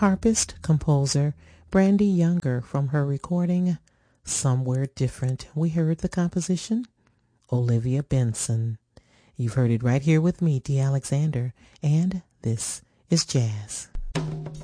harpist composer Brandy Younger from her recording Somewhere Different. We heard the composition Olivia Benson. You've heard it right here with me, Dee Alexander, and this is Jazz.